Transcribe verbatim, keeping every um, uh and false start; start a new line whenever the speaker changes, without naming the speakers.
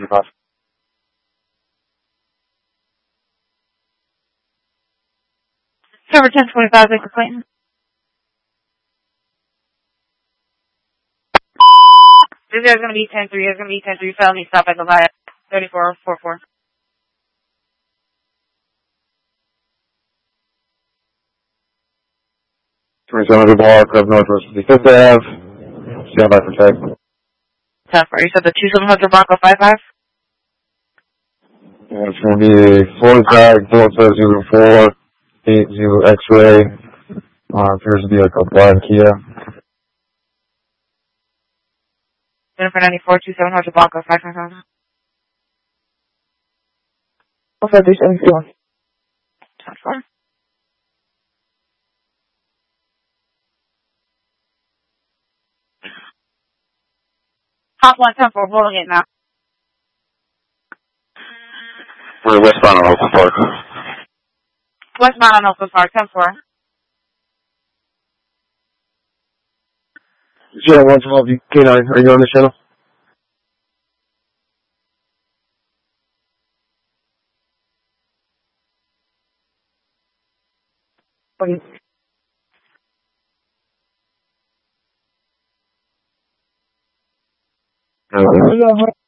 twenty-five.
Cover ten twenty-five, Baker Clayton. This guy's going to be ten three. It's going to be ten three. Felony stop at Goliath. thirty-four forty-four.
twenty-seven hundred block of Northwest fifty-fifth Avenue. Stand by for tag.
ten four. You said the twenty-seven hundred block of five five?
And it's going to be a Florida tag, bullet says zero four eight zero X-ray. Uh, appears to be like a black Kia.
Jennifer ninety-four, twenty-seven hundred block of five five thousand.
What's that, seventy-four?
ten four. Hot one, ten four, rolling it now.
We're westbound on Oakland Park.
Westbound on Oakland Park, ten four.
Channel one twelve, K nine, are you on this channel?
Okay.